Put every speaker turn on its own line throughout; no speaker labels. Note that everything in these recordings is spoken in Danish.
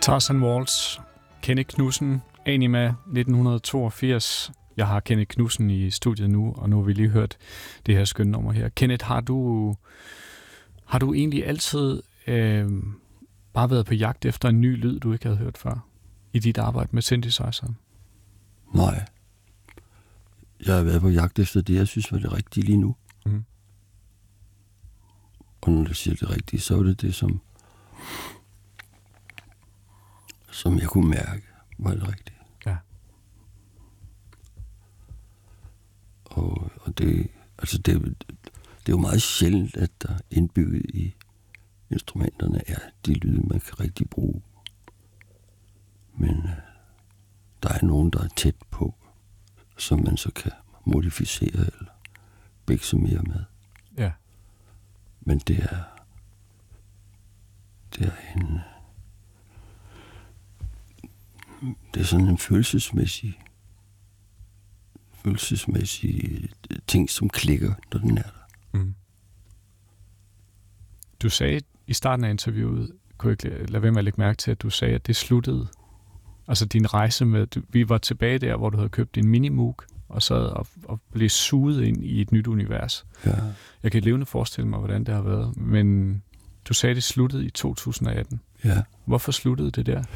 Tarzan Waltz, Kenneth Knudsen, Anima 1982. Jeg har Kenneth Knudsen i studiet nu, og nu har vi lige hørt det her skønne nummer her. Kenneth, har du egentlig altid bare været på jagt efter en ny lyd, du ikke havde hørt før, i dit arbejde med synthesizeren?
Nej. Jeg har været på jagt efter det, jeg synes var det rigtige lige nu.
Mm.
Og når du siger det rigtige, så er det det, som jeg kunne mærke var det rigtige.
Ja.
Og det er jo meget sjældent, at der indbygget i instrumenterne er de lyde, man kan rigtig bruge. Men der er nogen, der er tæt på, som man så kan modificere eller bikse mere med.
Ja.
Men det er sådan en følelsesmæssig ting, som klikker, når den er der.
Mm. Du sagde i starten af interviewet, kunne jeg ikke lade være med at lægge mærke til, at du sagde, at det sluttede. Altså din rejse med, vi var tilbage der, hvor du havde købt din Minimoog, og sad og blev suget ind i et nyt univers.
Ja.
Jeg kan levende forestille mig, hvordan det har været, men du sagde, det sluttede i 2018.
Ja.
Hvorfor sluttede det der?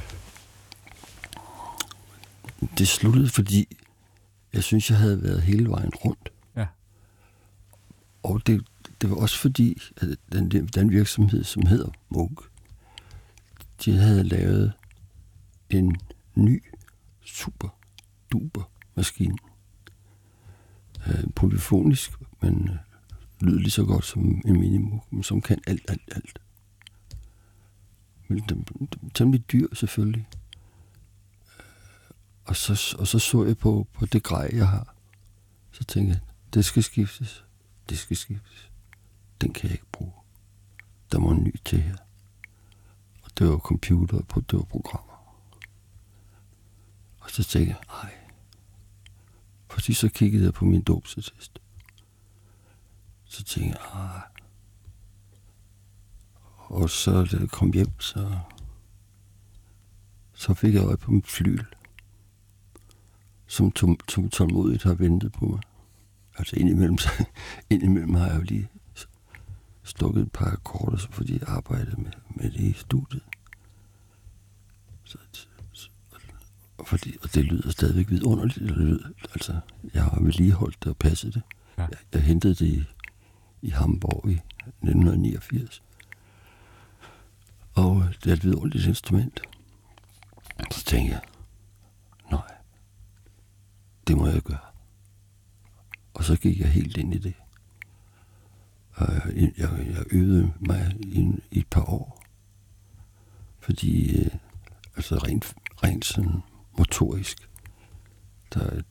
Det sluttede, fordi jeg synes, jeg havde været hele vejen rundt.
Ja.
Og det var også fordi, at den virksomhed, som hedder Moog, de havde lavet en ny super duper maskine. Polyfonisk, men lyder lige så godt som en Minimoog, men som kan alt. Men den temmelig dyr selvfølgelig. Og så jeg på det grej, jeg har. Så tænkte jeg, det skal skiftes. Den kan jeg ikke bruge. Der må en ny til her. Og det var computer, det var programmer. Og så tænkte jeg, nej. Fordi så kiggede jeg på min dåbsattest. Så tænkte jeg, nej. Og så da jeg kom hjem, så fik jeg øje på mit flyl, som tålmodigt har ventet på mig. Altså indimellem har jeg jo lige stukket et par akkorder, fordi jeg arbejdede med det i studiet. Og det lyder stadigvæk vidunderligt. Altså, jeg har vedligeholdt det og passet det.
Ja.
Jeg hentede det i Hamburg i 1989. Og det er et vidunderligt instrument. Så tænkte jeg, nej, det må jeg gøre. Og så gik jeg helt ind i det. Jeg øvede mig i et par år. Fordi, altså rent sådan motorisk, der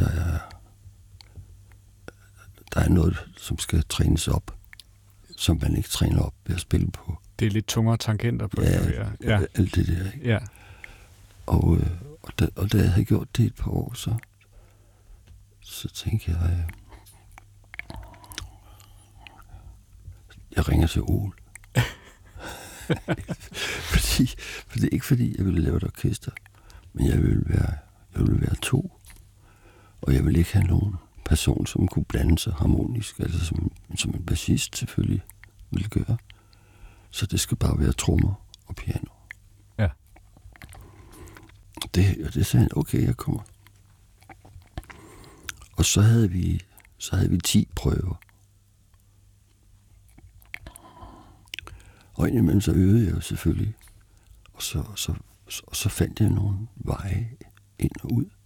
er noget, som skal trænes op, som man ikke træner op ved at spille på.
Det er lidt tungere tangenter på
ja. Alt det der, ikke?
Ja.
Og da jeg havde gjort det et par år, så tænkte jeg ringer til Ole. fordi ikke fordi jeg ville lave et orkester, men jeg ville være to, og jeg ville ikke have nogen person, som kunne blande sig harmonisk, altså som en bassist selvfølgelig ville gøre. Så det skal bare være trommer og piano.
Ja.
Det sagde han, okay, jeg kommer. Og så havde vi 10 prøver. Og indimellem så øvede jeg jo selvfølgelig. Og så fandt jeg nogle veje ind og ud.